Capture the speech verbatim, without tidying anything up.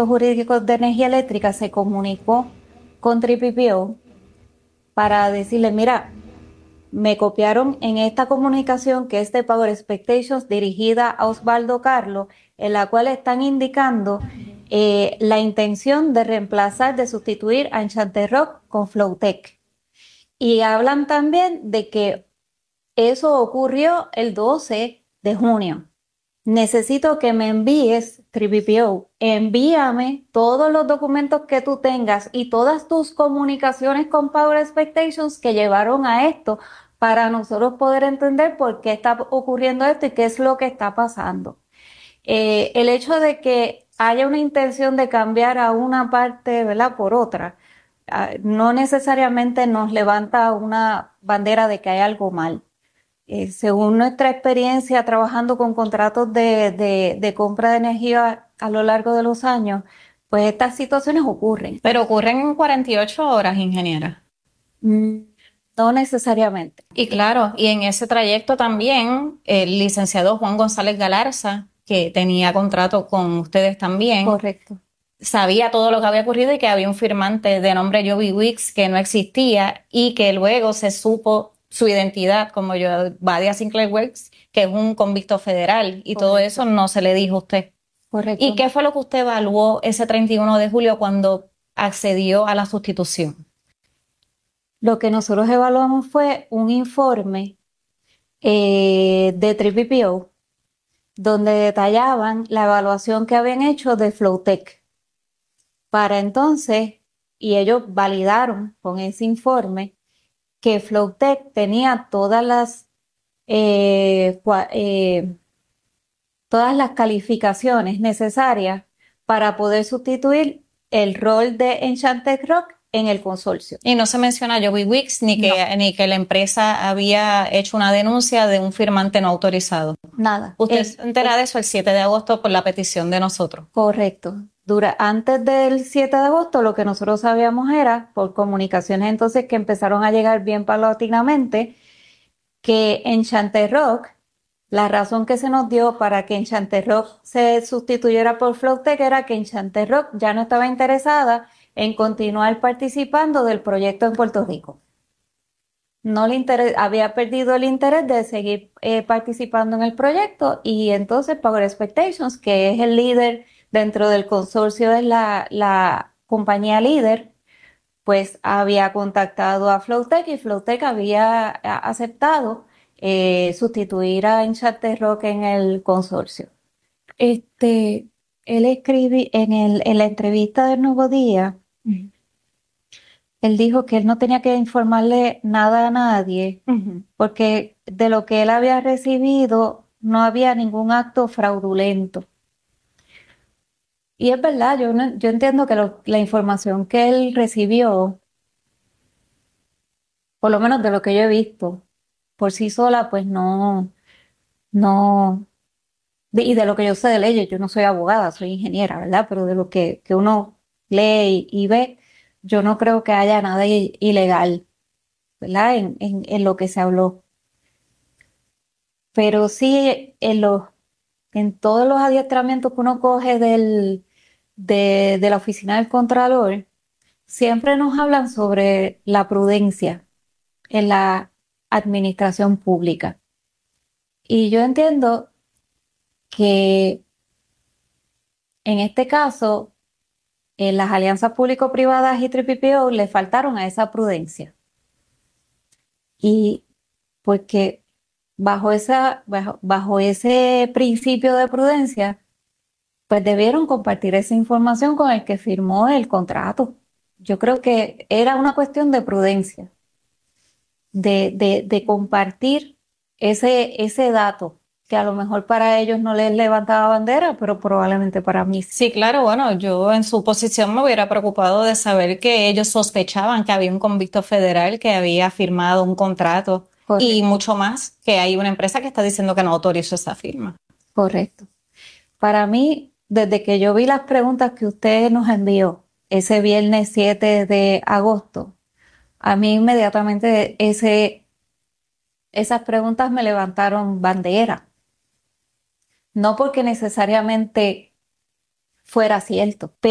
Asuntos Jurídicos de Energía Eléctrica se comunicó con tres P P O para decirle, mira, me copiaron en esta comunicación que es de Power Expectations dirigida a Osvaldo Carlos, en la cual están indicando eh, la intención de reemplazar, de sustituir a Enchanted Rock con Flowtech. Y hablan también de que eso ocurrió el doce de junio. Necesito que me envíes, tres P P O, envíame todos los documentos que tú tengas y todas tus comunicaciones con Power Expectations que llevaron a esto para nosotros poder entender por qué está ocurriendo esto y qué es lo que está pasando. Eh, el hecho de que haya una intención de cambiar a una parte, ¿verdad?, por otra, uh, no necesariamente nos levanta una bandera de que hay algo mal. Eh, según nuestra experiencia trabajando con contratos de, de, de compra de energía a lo largo de los años, pues estas situaciones ocurren. Pero ocurren en cuarenta y ocho horas, ingeniera. Mm, no necesariamente. Y claro, y en ese trayecto también el licenciado Juan González Galarza, que tenía contrato con ustedes también. Correcto. Sabía todo lo que había ocurrido y que había un firmante de nombre Joby Wicks que no existía y que luego se supo su identidad como Badia Sinclair Wicks, que es un convicto federal, y Correcto. Todo eso no se le dijo a usted. Correcto. ¿Y qué fue lo que usted evaluó ese treinta y uno de julio cuando accedió a la sustitución? Lo que nosotros evaluamos fue un informe eh, de tres P P O donde detallaban la evaluación que habían hecho de Flowtech. Para entonces, y ellos validaron con ese informe que Flowtech tenía todas las eh, eh, todas las calificaciones necesarias para poder sustituir el rol de Enchanted Rock en el consorcio. Y no se menciona a Joby Wicks ni que, no. ni que la empresa había hecho una denuncia de un firmante no autorizado. Nada. Usted es, se entera de eso el siete de agosto por la petición de nosotros. Correcto. Dura, antes del siete de agosto lo que nosotros sabíamos era, por comunicaciones entonces que empezaron a llegar bien paulatinamente, que Enchanted Rock, la razón que se nos dio para que Enchanted Rock se sustituyera por Flowtech era que Enchanted Rock ya no estaba interesada en continuar participando del proyecto en Puerto Rico. No le interés, había perdido el interés de seguir eh, participando en el proyecto y entonces Power Expectations, que es el líder dentro del consorcio, es la, la compañía líder, pues había contactado a Flowtech y Flowtech había aceptado eh, sustituir a Enchanted Rock en el consorcio. Este, él escribe en, el, en la entrevista del Nuevo Día, uh-huh. Él dijo que él no tenía que informarle nada a nadie, uh-huh. porque de lo que él había recibido no había ningún acto fraudulento. Y es verdad, yo, no, yo entiendo que lo, la información que él recibió, por lo menos de lo que yo he visto, por sí sola, pues no, no, de, y de lo que yo sé de leyes, yo no soy abogada, soy ingeniera, ¿verdad? Pero de lo que, que uno lee y, y ve, yo no creo que haya nada ilegal, ¿verdad? En, en, en lo que se habló. Pero sí, en, los, en todos los adiestramientos que uno coge del, de, de la oficina del Contralor, siempre nos hablan sobre la prudencia en la administración pública. Y yo entiendo que en este caso, en las alianzas público-privadas y tres P P O le faltaron a esa prudencia. Y porque bajo, esa, bajo, bajo ese principio de prudencia, pues debieron compartir esa información con el que firmó el contrato. Yo creo que era una cuestión de prudencia, de, de, de compartir ese, ese dato, que a lo mejor para ellos no les levantaba bandera, pero probablemente para mí sí. Sí, claro, bueno, yo en su posición me hubiera preocupado de saber que ellos sospechaban que había un convicto federal que había firmado un contrato. Correcto. Y mucho más, que hay una empresa que está diciendo que no autorizó esa firma. Correcto. Para mí, desde que yo vi las preguntas que usted nos envió ese viernes siete de agosto, a mí inmediatamente ese, esas preguntas me levantaron bandera. No porque necesariamente fuera cierto,